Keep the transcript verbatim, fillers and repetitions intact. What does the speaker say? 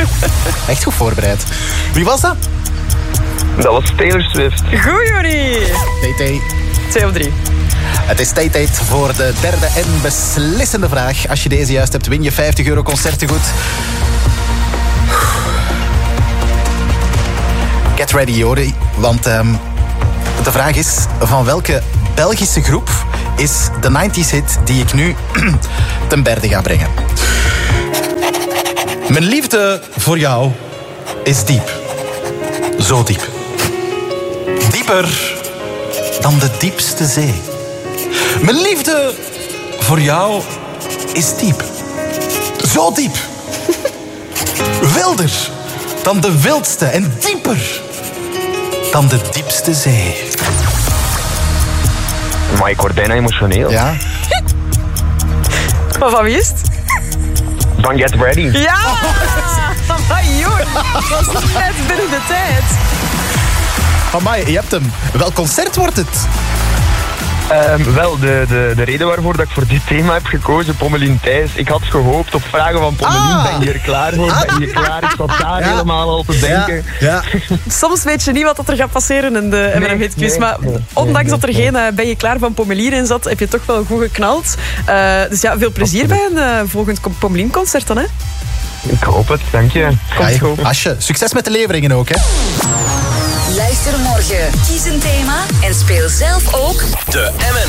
Echt goed voorbereid. Wie was dat? Dat was Taylor Swift. Goed, Johnny. T T. Twee op drie. Het is tijd tijd voor de derde en beslissende vraag. Als je deze juist hebt, win je vijftig euro concertengoed. Get ready, Jori. Want um, de vraag is, van welke Belgische groep is de nineties hit die ik nu ten berde ga brengen? Mijn liefde voor jou is diep. Zo diep. Dieper dan de diepste zee. Mijn liefde voor jou is diep. Zo diep. Wilder dan de wildste en dieper dan de diepste zee. Maar ik word bijna emotioneel. Ja? Maar van wie is het? Van Get Ready. Ja! Maar joh, dat was net binnen de tijd. Amai, je hebt hem. Welk concert wordt het? Um, wel, de, de, de reden waarvoor dat ik voor dit thema heb gekozen, Pommelien Thijs. Ik had gehoopt op vragen van Pommelien. Ah. Ben je er klaar voor? Ben je klaar? Ik zat daar Ja. helemaal al te denken. Ja. Soms weet je niet wat er gaat passeren in de M en M Hit Quiz. nee, Maar nee, ondanks nee, dat er nee. geen uh, Ben je klaar van Pommelien in zat, heb je toch wel goed geknald. Uh, dus ja, veel plezier bij een uh, volgend Pommelien-concert dan, hè? Ik hoop het, dank je. Ja, je- Asje, succes met de leveringen ook, hè? Luister morgen, kies een thema en speel zelf ook De M en